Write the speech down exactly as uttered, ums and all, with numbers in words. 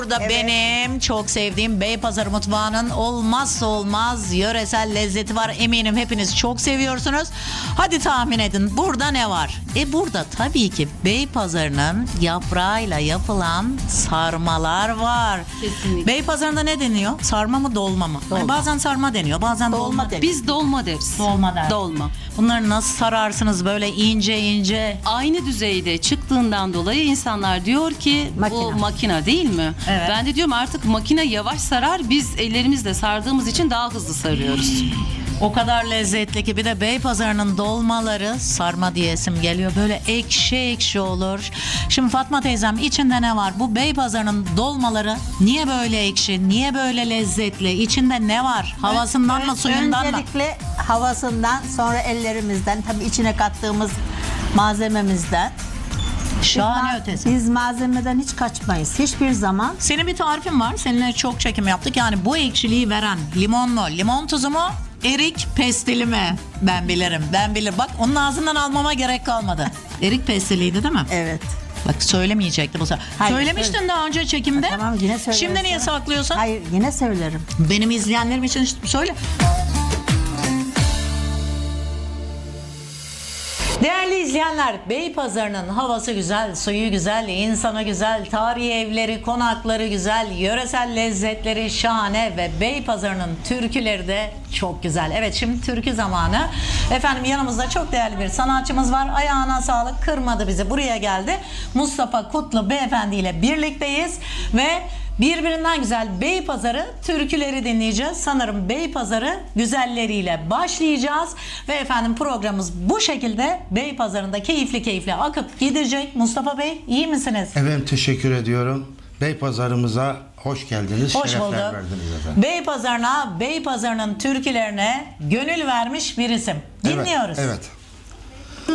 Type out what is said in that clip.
Burada Evet. benim çok sevdiğim Beypazarı mutfağının olmazsa olmaz yöresel lezzeti var. Eminim hepiniz çok seviyorsunuz. Hadi tahmin edin, burada ne var? E burada tabii ki Beypazarı'nın yaprağıyla yapılan sarmalar var. Kesinlikle. Beypazarı'nda ne deniyor? Sarma mı, dolma mı? Dolma. Ay, bazen sarma deniyor, bazen dolma, Dolma deniyor. Biz dolma deriz. Dolma der. Dolma. Bunları nasıl sararsınız böyle ince ince? Aynı düzeyde çıktığından dolayı insanlar diyor ki Makine. bu makine değil mi? Evet. Ben de diyorum artık makine yavaş sarar, biz ellerimizle sardığımız için daha hızlı sarıyoruz. O kadar lezzetli ki bir de Beypazarı'nın dolmaları sarma diyesim geliyor. Böyle ekşi ekşi olur. Şimdi Fatma teyzem, içinde ne var? Bu Beypazarı'nın dolmaları niye böyle ekşi? Niye böyle lezzetli? İçinde ne var? Havasından mı, suyundan mı? Öncelikle havasından, sonra ellerimizden, tabii içine kattığımız malzememizden. Şahane Biz ma- ötesi. Biz malzemeden hiç kaçmayız. Hiçbir zaman. Senin bir tarifin var. Seninle çok çekim yaptık. Yani bu ekşiliği veren limon mu? Limon tuzu mu? Erik pestili mi? Ben bilirim. Ben bilirim. Bak, onun ağzından almama gerek kalmadı. Erik pestiliydi değil mi? Evet. Bak, söylemeyecekti bu sefer. Hayır, Söylemiştin söyle. daha önce çekimde. Tamam, yine söyleriz. Şimdi niye saklıyorsun? Hayır, yine söylerim. Benim izleyenlerim için söyle. Değerli izleyenler, Beypazarı'nın havası güzel, suyu güzel, insanı güzel, tarihi evleri, konakları güzel, yöresel lezzetleri şahane ve Beypazarı'nın türküleri de çok güzel. Evet, şimdi türkü zamanı. Efendim, yanımızda çok değerli bir sanatçımız var. Ayağına sağlık, kırmadı bizi, buraya geldi. Mustafa Kutlu Beyefendi ile birlikteyiz ve birbirinden güzel Beypazarı türküleri dinleyeceğiz. Sanırım Beypazarı güzelleriyle başlayacağız. Ve efendim, programımız bu şekilde Beypazarı'nda keyifli keyifli akıp gidecek. Mustafa Bey, iyi misiniz? Efendim, teşekkür ediyorum. Beypazarımıza hoş geldiniz. Hoş şerefler bulduk. verdiniz efendim. Beypazarı'na, Beypazarı'nın türkülerine gönül vermiş bir isim. Dinliyoruz. Evet, evet.